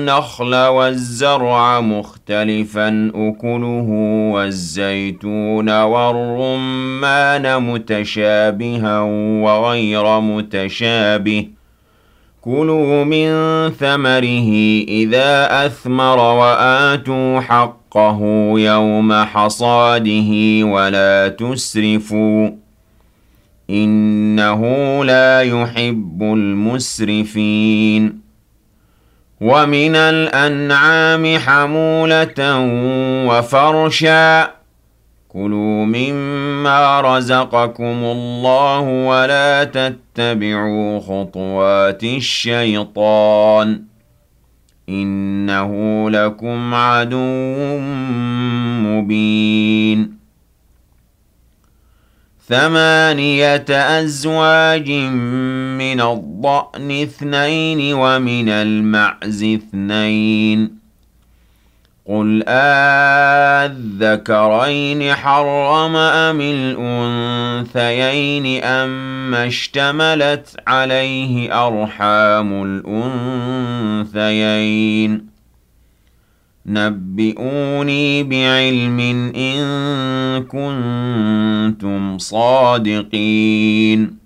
والنخل والزرع مختلفا أكله والزيتون والرمان متشابها وغير متشابه كلوا من ثمره إذا أثمر وآتوا حقه يوم حصاده ولا تسرفوا إنه لا يحب المسرفين ومن الأنعام حمولة وفرشا كلوا مما رزقكم الله ولا تتبعوا خطوات الشيطان إنه لكم عدو مبين 8 أزواج من الضأن 2 ومن المعز 2 قل أذكرين حرم أم الأنثيين أما اشتملت عليه أرحام الأنثيين نبئوني بعلم إن كنتم صادقين